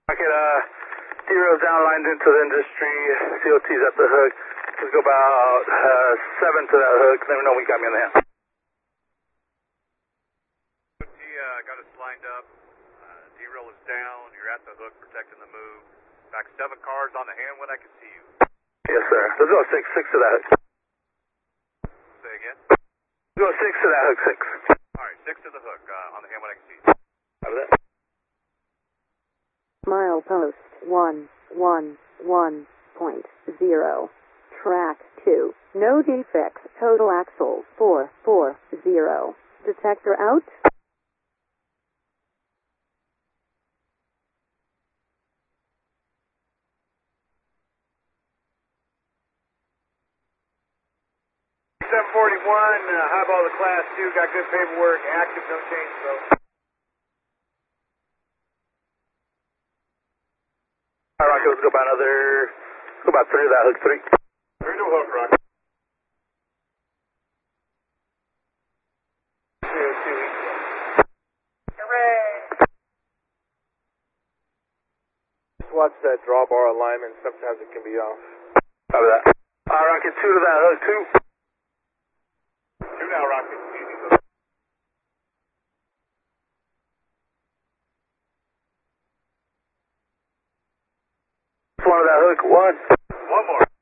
Rocket, T-Rail's downlined into the industry, COT's at the hook. Let's go about 7 to that hook, let me know when you got me in the hand. COT got us lined up, T-Rail is down, you're at the hook protecting the move. Back 7 cars on the hand when I can see you. Yes, sir. Let's go 6 to that hook. Say again? Let's go 6 to that hook, 6. Alright, 6 to the hook, on the hand when I can see you. Copy that. Milepost 111.0. Track 2. No defects. Total axle 440. Detector out. Highball the class 2, got good paperwork, active, no change, bro. Alright, Rocket, let's go about 3 to that hook, 3. 3 to hook, Rocket. Hooray! Just watch that drawbar alignment, sometimes it can be off. Copy that. Alright, Rocket, 2 to that hook, 2. 2 now, Rocket. Easy. 1 to that hook, 1. 1 more.